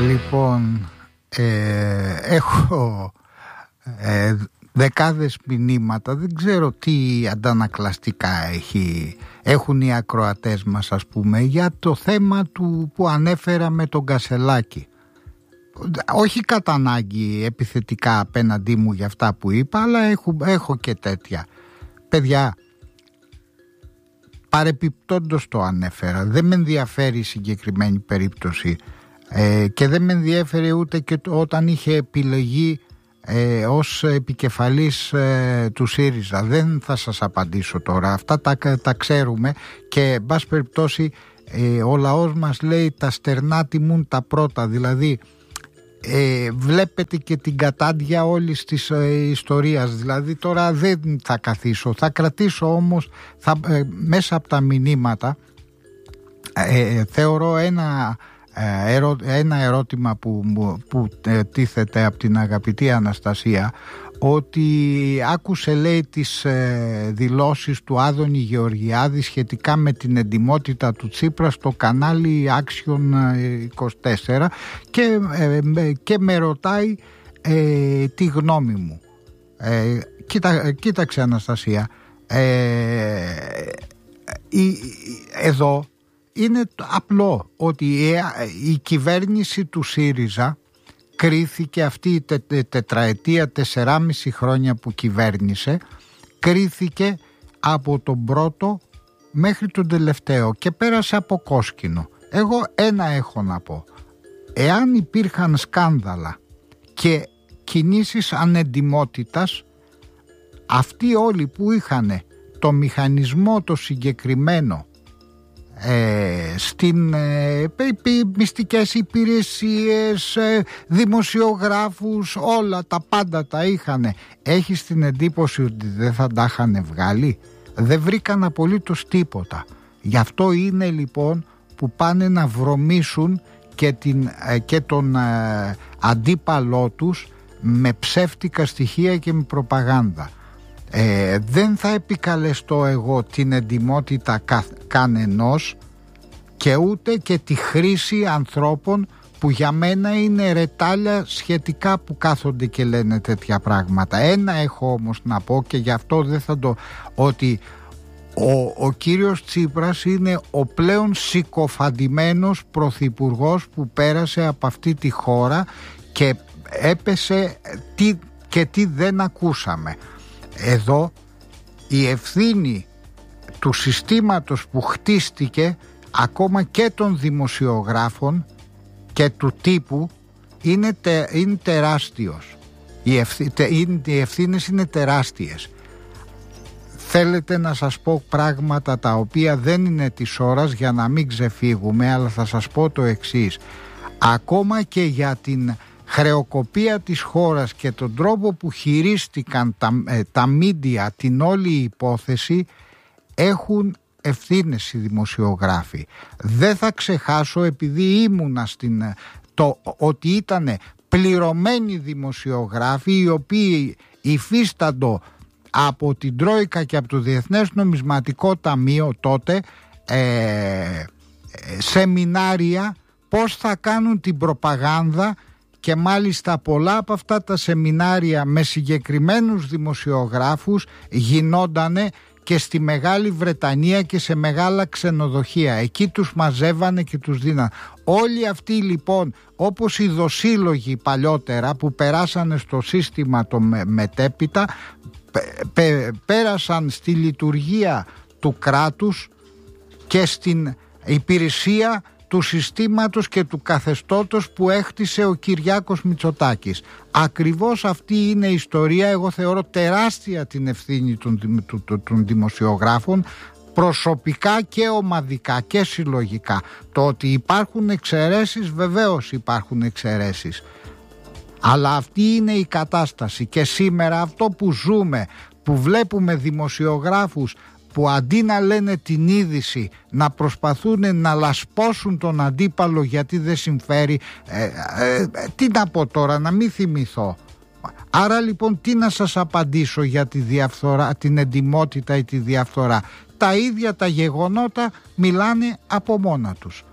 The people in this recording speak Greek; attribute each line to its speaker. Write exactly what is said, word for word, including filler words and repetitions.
Speaker 1: Λοιπόν, ε, έχω ε, δεκάδες μηνύματα, δεν ξέρω τι αντανακλαστικά έχει, έχουν οι ακροατές μας, ας πούμε, για το θέμα του που ανέφερα με τον Κασελάκη. Όχι κατά ανάγκη επιθετικά απέναντί μου για αυτά που είπα, αλλά έχω, έχω και τέτοια. Παιδιά, παρεπιπτόντως το ανέφερα, δεν με ενδιαφέρει η συγκεκριμένη περίπτωση ε, και δεν με ενδιαφέρει ούτε και το, όταν είχε επιλεγεί ε, ως επικεφαλής ε, του ΣΥΡΙΖΑ. Δεν θα σας απαντήσω τώρα, αυτά τα, τα ξέρουμε και εν πάση περιπτώσει ε, ο λαός μας λέει τα στερνά τιμούν τα πρώτα, δηλαδή Ε, βλέπετε και την κατάντια όλης της ε, ιστορίας. Δηλαδή τώρα δεν θα καθίσω, θα κρατήσω όμως θα, ε, μέσα από τα μηνύματα ε, θεωρώ ένα, ε, ερώ, ένα ερώτημα που, που ε, τίθεται από την αγαπητή Αναστασία, ότι άκουσε, λέει, τις ε, δηλώσεις του Άδωνη Γεωργιάδη σχετικά με την εντιμότητα του Τσίπρα στο κανάλι Action είκοσι τέσσερα και, ε, και με ρωτάει ε, τη γνώμη μου. Ε, κοίτα, κοίταξε Αναστασία, ε, η, εδώ είναι απλό ότι η, η κυβέρνηση του ΣΥΡΙΖΑ κρίθηκε αυτή η τε, τε, τετραετία, τεσσεράμιση χρόνια που κυβέρνησε, κρίθηκε από τον πρώτο μέχρι τον τελευταίο και πέρασε από κόσκινο. Εγώ ένα έχω να πω. Εάν υπήρχαν σκάνδαλα και κινήσεις ανεντιμότητας, αυτοί όλοι που είχαν το μηχανισμό το συγκεκριμένο Ε, στην ε, μυστικές υπηρεσίες, ε, δημοσιογράφους, όλα τα πάντα τα είχανε. Έχεις την εντύπωση ότι δεν θα τα είχαν βγάλει? Δεν βρήκαν απολύτως τίποτα. Γι' αυτό είναι λοιπόν που πάνε να βρωμίσουν και, την, ε, και τον ε, αντίπαλό τους με ψεύτικα στοιχεία και με προπαγάνδα. Ε, δεν θα επικαλεστώ εγώ την εντιμότητα κα, κανενός και ούτε και τη χρήση ανθρώπων που για μένα είναι ρετάλια σχετικά που κάθονται και λένε τέτοια πράγματα. Ένα έχω όμως να πω και γι' αυτό δεν θα το... ότι ο, ο κύριος Τσίπρας είναι ο πλέον συκοφαντημένος πρωθυπουργός που πέρασε από αυτή τη χώρα και έπεσε τι, και τι δεν ακούσαμε. Εδώ η ευθύνη του συστήματος που χτίστηκε, ακόμα και των δημοσιογράφων και του τύπου, είναι, τε, είναι τεράστιος. Οι, ευθύ, τε, είναι, οι ευθύνες είναι τεράστιες. Θέλετε να σας πω πράγματα τα οποία δεν είναι της ώρας για να μην ξεφύγουμε, αλλά θα σας πω το εξής. Ακόμα και για την χρεοκοπία της χώρας και τον τρόπο που χειρίστηκαν τα, ε, τα μίντια την όλη υπόθεση, έχουν ευθύνες οι δημοσιογράφοι. Δεν θα ξεχάσω, επειδή ήμουνα στην, το, ότι ήταν πληρωμένοι δημοσιογράφοι οι οποίοι υφίσταντο από την Τρόικα και από το Διεθνές Νομισματικό Ταμείο τότε ε, σεμινάρια πώς θα κάνουν την προπαγάνδα, και μάλιστα πολλά από αυτά τα σεμινάρια με συγκεκριμένους δημοσιογράφους γινόντανε και στη Μεγάλη Βρετανία και σε μεγάλα ξενοδοχεία. Εκεί τους μαζεύανε και τους δίνανε. Όλοι αυτοί λοιπόν, όπως οι δοσύλλογοι παλιότερα που περάσανε στο σύστημα το μετέπειτα, πέρασαν στη λειτουργία του κράτους και στην υπηρεσία του συστήματος και του καθεστώτος που έχτισε ο Κυριάκος Μητσοτάκης. Ακριβώς αυτή είναι η ιστορία. Εγώ θεωρώ τεράστια την ευθύνη των, των, των, των δημοσιογράφων, προσωπικά και ομαδικά και συλλογικά. Το ότι υπάρχουν εξαιρέσεις, βεβαίως υπάρχουν εξαιρέσεις, αλλά αυτή είναι η κατάσταση. Και σήμερα αυτό που ζούμε, που βλέπουμε δημοσιογράφους που αντί να λένε την είδηση, να προσπαθούν να λασπώσουν τον αντίπαλο γιατί δεν συμφέρει, ε, ε, τι να πω τώρα, να μην θυμηθώ. Άρα λοιπόν τι να σας απαντήσω για τη διαφθορά, την εντιμότητα ή τη διαφθορά? Τα ίδια τα γεγονότα μιλάνε από μόνα τους.